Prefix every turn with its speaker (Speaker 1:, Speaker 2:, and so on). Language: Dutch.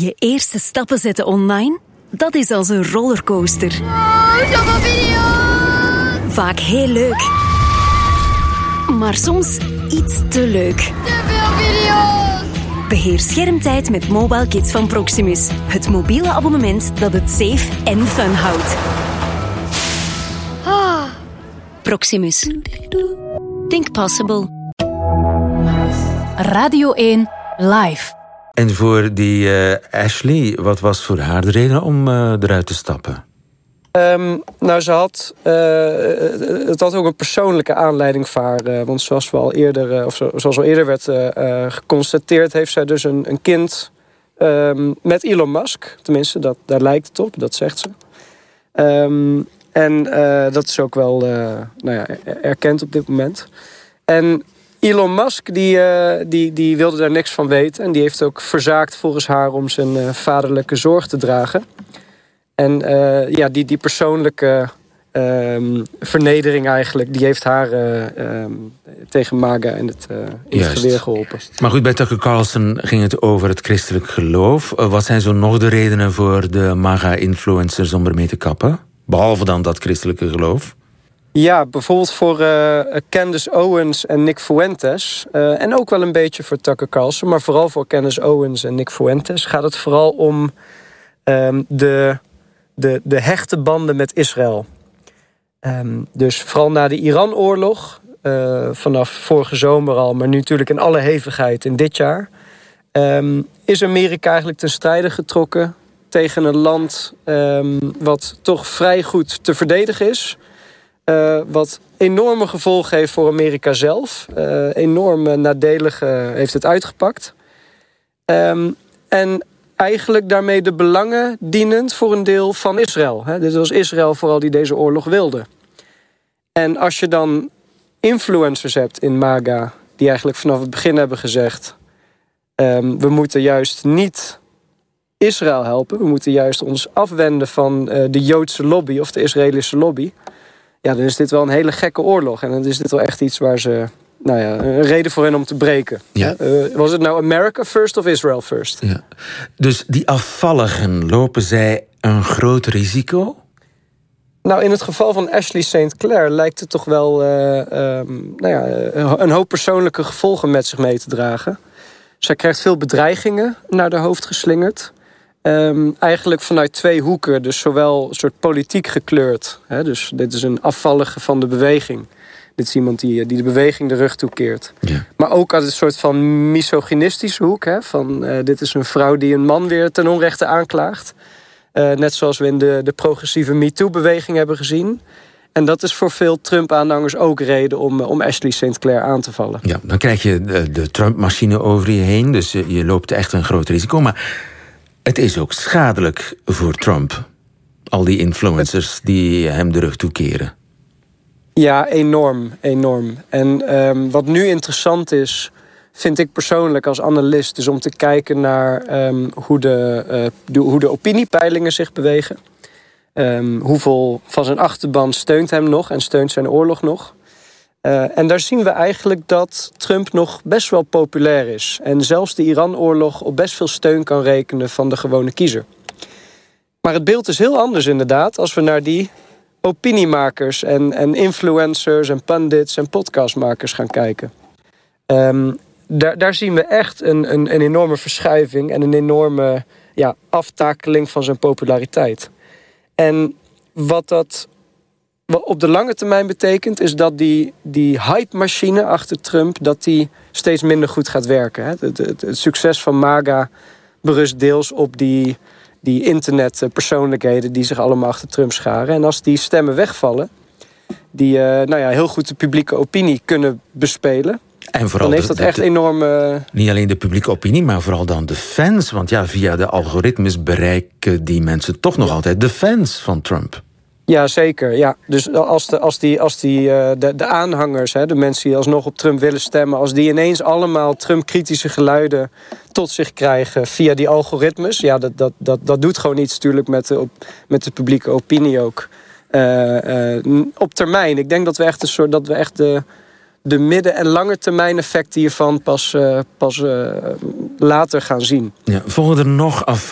Speaker 1: Je eerste stappen zetten online? Dat is als een rollercoaster.
Speaker 2: Zoveel video's!
Speaker 1: Vaak heel leuk. Maar soms iets te leuk.
Speaker 2: Te veel video's!
Speaker 1: Beheer schermtijd met Mobile Kids van Proximus. Het mobiele abonnement dat het safe en fun houdt. Proximus. Think possible.
Speaker 3: Radio 1 Live.
Speaker 4: En voor die Ashley, wat was voor haar de reden om eruit te stappen?
Speaker 5: Het had ook een persoonlijke aanleiding voor haar. Want zoals al eerder werd geconstateerd, heeft zij dus een kind met Elon Musk. Tenminste, daar lijkt het op, dat zegt ze. Dat is ook wel erkend op dit moment. En Elon Musk die wilde daar niks van weten. En die heeft ook verzaakt volgens haar om zijn vaderlijke zorg te dragen. En die persoonlijke vernedering eigenlijk, die heeft haar tegen MAGA in het geweer geholpen.
Speaker 4: Maar goed, bij Tucker Carlson ging het over het christelijk geloof. Wat zijn zo nog de redenen voor de MAGA-influencers om ermee te kappen? Behalve dan dat christelijke geloof.
Speaker 5: Ja, bijvoorbeeld voor Candace Owens en Nick Fuentes. En ook wel een beetje voor Tucker Carlson. Maar vooral voor Candace Owens en Nick Fuentes gaat het vooral om de hechte banden met Israël. Dus vooral na de Iran-oorlog, vanaf vorige zomer al, maar nu natuurlijk in alle hevigheid in dit jaar, is Amerika eigenlijk ten strijde getrokken tegen een land wat toch vrij goed te verdedigen is. Wat enorme gevolgen heeft voor Amerika zelf. Enorm nadelig heeft het uitgepakt. En eigenlijk daarmee de belangen dienend voor een deel van Israël. Dit was Israël vooral die deze oorlog wilde. En als je dan influencers hebt in MAGA die eigenlijk vanaf het begin hebben gezegd, we moeten juist niet Israël helpen. We moeten juist ons afwenden van de Joodse lobby of de Israëlische lobby. Ja, dan is dit wel een hele gekke oorlog. En dan is dit wel echt iets waar ze een reden voor hen om te breken.
Speaker 4: Ja.
Speaker 5: Was het nou America first of Israel first?
Speaker 4: Ja. Dus die afvalligen, lopen zij een groot risico?
Speaker 5: Nou, in het geval van Ashley St. Clair lijkt het toch wel een hoop persoonlijke gevolgen met zich mee te dragen. Zij krijgt veel bedreigingen naar haar hoofd geslingerd. Eigenlijk vanuit twee hoeken. Dus zowel een soort politiek gekleurd. Dus dit is een afvallige van de beweging. Dit is iemand die de beweging de rug toekeert. Ja. Maar ook uit een soort van misogynistische hoek. Dit is een vrouw die een man weer ten onrechte aanklaagt. Net zoals we in de progressieve MeToo-beweging hebben gezien. En dat is voor veel Trump-aanhangers ook reden om Ashley St. Clair aan te vallen. Ja,
Speaker 4: dan krijg je de Trump-machine over je heen. Dus je loopt echt een groot risico. Maar het is ook schadelijk voor Trump. Al die influencers die hem de rug toekeren.
Speaker 5: Ja, enorm. En wat nu interessant is, vind ik persoonlijk als analist, is om te kijken naar hoe de opiniepeilingen zich bewegen. Hoeveel van zijn achterban steunt hem nog en steunt zijn oorlog nog. En daar zien we eigenlijk dat Trump nog best wel populair is. En zelfs de Iran-oorlog op best veel steun kan rekenen van de gewone kiezer. Maar het beeld is heel anders inderdaad als we naar die opiniemakers en influencers en pundits en podcastmakers gaan kijken. Daar zien we echt een enorme verschuiving en een enorme aftakeling van zijn populariteit. En wat dat op de lange termijn betekent, is dat die hype-machine achter Trump, dat die steeds minder goed gaat werken. Het succes van MAGA berust deels op die internetpersoonlijkheden die zich allemaal achter Trump scharen. En als die stemmen wegvallen, die heel goed de publieke opinie kunnen bespelen, en vooral dan heeft dat echt enorm.
Speaker 4: Niet alleen de publieke opinie, maar vooral dan de fans. Want via de algoritmes bereiken die mensen toch nog altijd de fans van Trump.
Speaker 5: Ja, zeker. Ja. Dus als de aanhangers, de mensen die alsnog op Trump willen stemmen, als die ineens allemaal Trump-kritische geluiden tot zich krijgen via die algoritmes, dat doet gewoon iets natuurlijk met de publieke opinie ook. Op termijn. Ik denk dat we echt de midden- en lange termijn effecten hiervan pas later gaan zien.
Speaker 4: Ja, volgen er nog